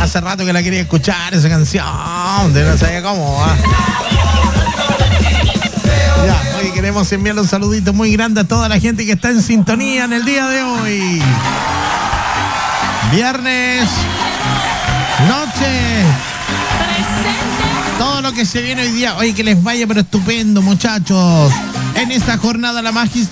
hace rato que la quería escuchar esa canción, de no sabía cómo. Ya, hoy queremos enviarle un saludito muy grande a toda la gente que está en sintonía en el día de hoy. Viernes, noche, todo lo que se viene hoy día. Oye, que les vaya pero estupendo, muchachos. En esta jornada la magistral